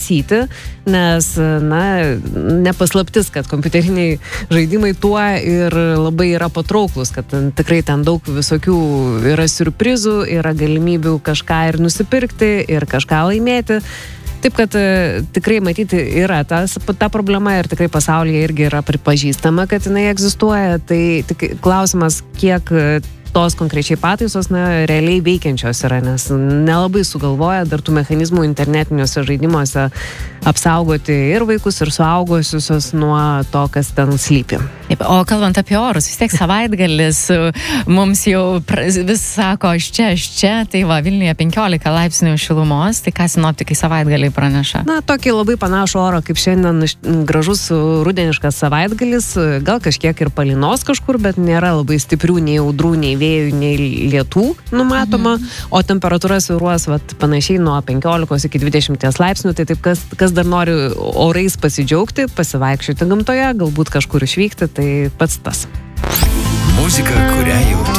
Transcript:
pataisyti, nes, nepaslaptis, kad kompiuteriniai žaidimai tuo ir labai yra patrauklus, kad tikrai ten daug visokių yra siurprizų, yra galimybių kažką ir nusipirkti, ir kažką laimėti. Taip, kad tikrai matyti yra ta problema ir tikrai pasaulyje irgi yra pripažįstama, kad jinai egzistuoja. Tai tik klausimas, kiek tos konkrečiai pataisos realiai veikiančios yra, nes nelabai sugalvoja dar tų mechanizmų internetiniuose žaidimuose apsaugoti ir vaikus, ir suaugusiusios nuo to, kas ten slypi. Taip, o kalbant apie orus, vis tiek savaitgalis mums jau vis sako, aš čia, tai va, Vilniuje 15 laipsnių šilumos, tai ką sinoptikai savaitgaliai praneša? Tokį labai panašų orą, kaip šiandien gražus rudeniškas savaitgalis, gal kažkiek ir palynos kažkur, bet nėra labai stiprių nei audrų, nei vėjų, nei lietų numatoma, o temperatūra svyruos panašiai nuo 15 iki 20 laipsnių, tai taip, kas dar nori orais pasidžiaugti, pasivaikščioti gamtoje, galbūt kažkur išvykti, tai pats tas. Muzika, kurią jauti.